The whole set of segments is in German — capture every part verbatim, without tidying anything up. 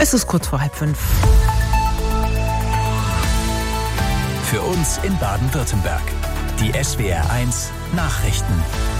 Es ist kurz vor halb fünf. Für uns in Baden-Württemberg. Die S W R eins Nachrichten.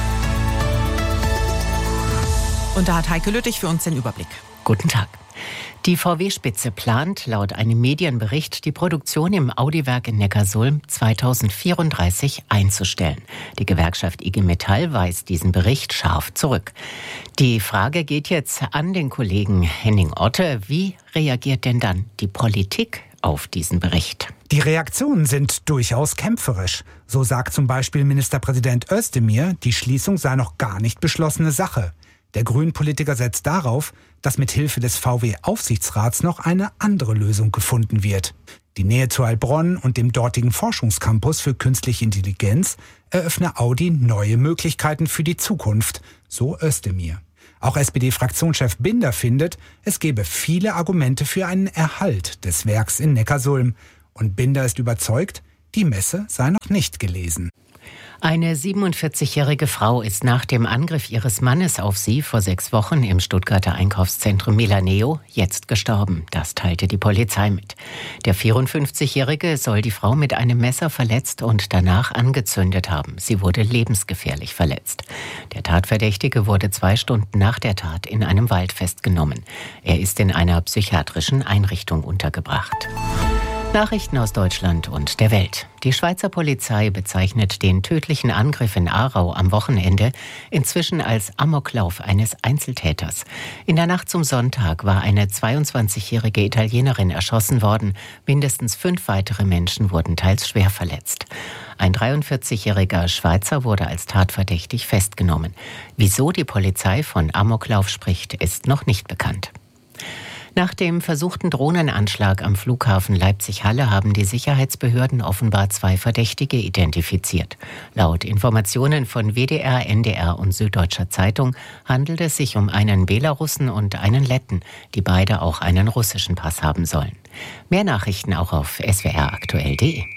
Und da hat Heike Lüttich für uns den Überblick. Guten Tag. Die V W-Spitze plant laut einem Medienbericht, die Produktion im Audi-Werk in Neckarsulm zweitausendvierunddreißig einzustellen. Die Gewerkschaft I G Metall weist diesen Bericht scharf zurück. Die Frage geht jetzt an den Kollegen Henning Otte. Wie reagiert denn dann die Politik auf diesen Bericht? Die Reaktionen sind durchaus kämpferisch. So sagt zum Beispiel Ministerpräsident Özdemir, die Schließung sei noch gar nicht beschlossene Sache. Der Grünen-Politiker setzt darauf, dass mit Hilfe des V W-Aufsichtsrats noch eine andere Lösung gefunden wird. Die Nähe zu Heilbronn und dem dortigen Forschungscampus für künstliche Intelligenz eröffne Audi neue Möglichkeiten für die Zukunft, so Özdemir. Auch S P D-Fraktionschef Binder findet, es gebe viele Argumente für einen Erhalt des Werks in Neckarsulm. Und Binder ist überzeugt, die Messe sei noch nicht gelesen. Eine siebenundvierzigjährige Frau ist nach dem Angriff ihres Mannes auf sie vor sechs Wochen im Stuttgarter Einkaufszentrum Milaneo jetzt gestorben. Das teilte die Polizei mit. Der vierundfünfzigjährige soll die Frau mit einem Messer verletzt und danach angezündet haben. Sie wurde lebensgefährlich verletzt. Der Tatverdächtige wurde zwei Stunden nach der Tat in einem Wald festgenommen. Er ist in einer psychiatrischen Einrichtung untergebracht. Nachrichten aus Deutschland und der Welt. Die Schweizer Polizei bezeichnet den tödlichen Angriff in Aarau am Wochenende inzwischen als Amoklauf eines Einzeltäters. In der Nacht zum Sonntag war eine zweiundzwanzigjährige Italienerin erschossen worden. Mindestens fünf weitere Menschen wurden teils schwer verletzt. Ein dreiundvierzigjähriger Schweizer wurde als tatverdächtig festgenommen. Wieso die Polizei von Amoklauf spricht, ist noch nicht bekannt. Nach dem versuchten Drohnenanschlag am Flughafen Leipzig-Halle haben die Sicherheitsbehörden offenbar zwei Verdächtige identifiziert. Laut Informationen von W D R, N D R und Süddeutscher Zeitung handelt es sich um einen Belarussen und einen Letten, die beide auch einen russischen Pass haben sollen. Mehr Nachrichten auch auf s w r aktuell punkt d e.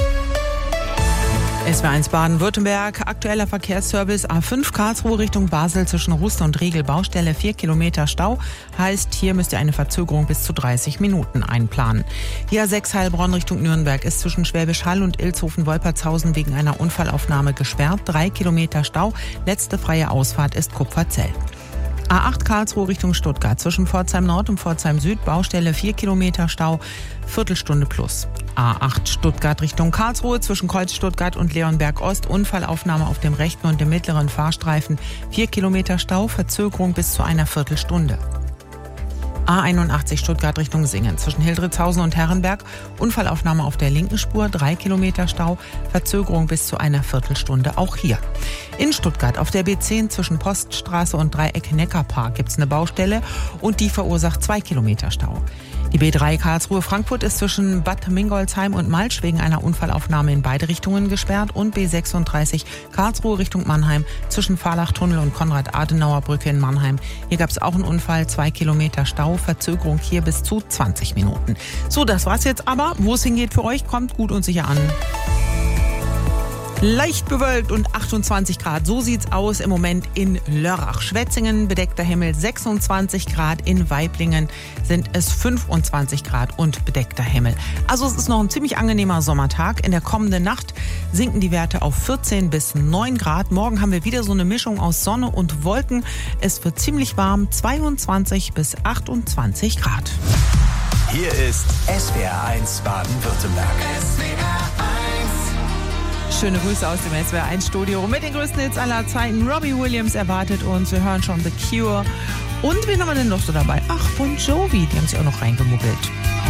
S W R eins Baden-Württemberg, aktueller Verkehrsservice A fünf Karlsruhe Richtung Basel zwischen Rust und Riegel Baustelle, vier Kilometer Stau. Heißt, hier müsst ihr eine Verzögerung bis zu dreißig Minuten einplanen. Die A sechs Heilbronn Richtung Nürnberg ist zwischen Schwäbisch Hall und Ilshofen-Wolpertshausen wegen einer Unfallaufnahme gesperrt. Drei Kilometer Stau. Letzte freie Ausfahrt ist Kupferzell. A acht Karlsruhe Richtung Stuttgart zwischen Pforzheim Nord und Pforzheim Süd Baustelle vier Kilometer Stau, Viertelstunde plus. A acht Stuttgart Richtung Karlsruhe zwischen Kreuz Stuttgart und Leonberg Ost Unfallaufnahme auf dem rechten und dem mittleren Fahrstreifen, vier Kilometer Stau, Verzögerung bis zu einer Viertelstunde. A einundachtzig Stuttgart Richtung Singen zwischen Hildritzhausen und Herrenberg, Unfallaufnahme auf der linken Spur, drei Kilometer Stau, Verzögerung bis zu einer Viertelstunde auch hier. In Stuttgart auf der B zehn zwischen Poststraße und Dreieck Neckarpark gibt es eine Baustelle und die verursacht zwei Kilometer Stau. Die B drei Karlsruhe-Frankfurt ist zwischen Bad Mingolsheim und Malsch wegen einer Unfallaufnahme in beide Richtungen gesperrt und B sechsunddreißig Karlsruhe Richtung Mannheim zwischen Fahrlachtunnel und Konrad-Adenauer-Brücke in Mannheim. Hier gab es auch einen Unfall, zwei Kilometer Stau, Verzögerung hier bis zu zwanzig Minuten. So, das war's jetzt aber. Wo es hingeht für euch, kommt gut und sicher an. Leicht bewölkt und achtundzwanzig Grad, so sieht's aus im Moment in Lörrach. Schwetzingen, bedeckter Himmel, sechsundzwanzig Grad. In Waiblingen sind es fünfundzwanzig Grad und bedeckter Himmel. Also es ist noch ein ziemlich angenehmer Sommertag. In der kommenden Nacht sinken die Werte auf vierzehn bis neun Grad. Morgen haben wir wieder so eine Mischung aus Sonne und Wolken. Es wird ziemlich warm, zweiundzwanzig bis achtundzwanzig Grad. Hier ist S W R eins Baden-Württemberg. Schöne Grüße aus dem S W R eins Studio mit den größten Hits aller Zeiten. Robbie Williams erwartet uns. Wir hören schon The Cure. Und wen haben wir denn noch so dabei? Ach, Bon Jovi, die haben sich auch noch reingemuggelt.